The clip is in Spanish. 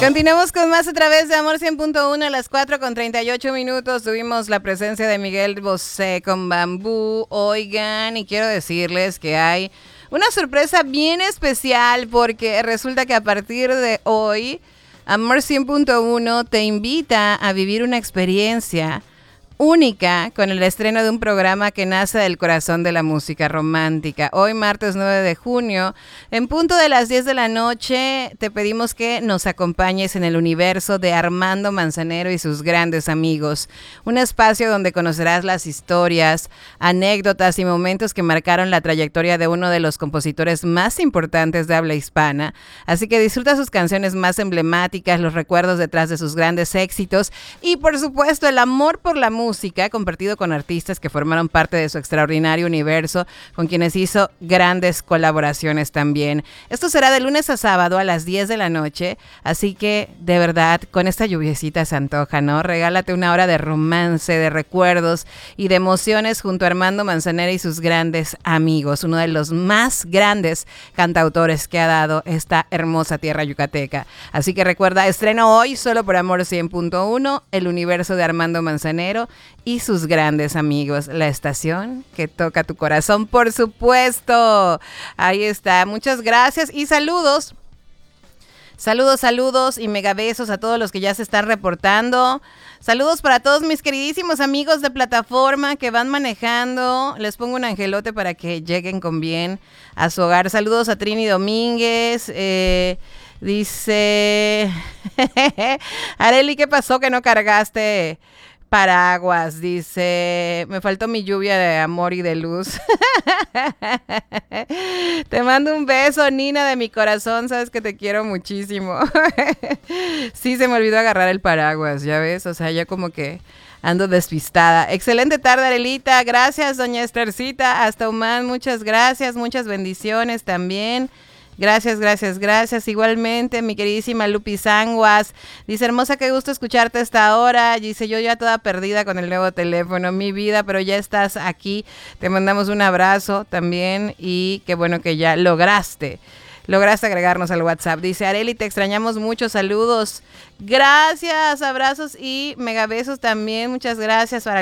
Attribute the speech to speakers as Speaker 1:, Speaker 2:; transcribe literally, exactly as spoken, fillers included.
Speaker 1: Continuamos con más a través de Amor cien punto uno a las cuatro con treinta y ocho minutos. Tuvimos la presencia de Miguel Bosé con Bambú. Oigan, y quiero decirles que hay una sorpresa bien especial porque resulta que a partir de hoy Amor cien punto uno te invita a vivir una experiencia única con el estreno de un programa que nace del corazón de la música romántica. Hoy, martes nueve de junio, en punto de las diez de la noche, te pedimos que nos acompañes en el universo de Armando Manzanero y sus grandes amigos. Un espacio donde conocerás las historias, anécdotas y momentos que marcaron la trayectoria de uno de los compositores más importantes de habla hispana. Así que disfruta sus canciones más emblemáticas, los recuerdos detrás de sus grandes éxitos y, por supuesto, el amor por la música música compartido con artistas que formaron parte de su extraordinario universo, con quienes hizo grandes colaboraciones también. Esto será de lunes a sábado a las diez de la noche, así que de verdad con esta lluviecita se antoja, ¿no? Regálate una hora de romance, de recuerdos y de emociones junto a Armando Manzanero y sus grandes amigos, uno de los más grandes cantautores que ha dado esta hermosa tierra yucateca. Así que recuerda, estreno hoy solo por Amor cien punto uno, el universo de Armando Manzanero y sus grandes amigos, la estación que toca tu corazón, por supuesto. Ahí está, muchas gracias y saludos. Saludos, saludos y megabesos a todos los que ya se están reportando. Saludos para todos mis queridísimos amigos de plataforma que van manejando. Les pongo un angelote para que lleguen con bien a su hogar. Saludos a Trini Domínguez. Eh, dice, Areli, ¿qué pasó que no cargaste paraguas? Dice, me faltó mi lluvia de amor y de luz. Te mando un beso, Nina, de mi corazón. Sabes que te quiero muchísimo. Sí, se me olvidó agarrar el paraguas, ya ves. O sea, ya como que ando despistada. Excelente tarde, Arelita. Gracias, doña Estercita. Hasta Humán, muchas gracias. Muchas bendiciones también. Gracias, gracias, gracias. Igualmente, mi queridísima Lupi Sanguas. Dice, hermosa, qué gusto escucharte a esta hora. Dice, yo ya toda perdida con el nuevo teléfono, mi vida, pero ya estás aquí. Te mandamos un abrazo también y qué bueno que ya lograste. Lograste agregarnos al WhatsApp. Dice, Areli, te extrañamos mucho. Saludos. Gracias, abrazos y megabesos también. Muchas gracias para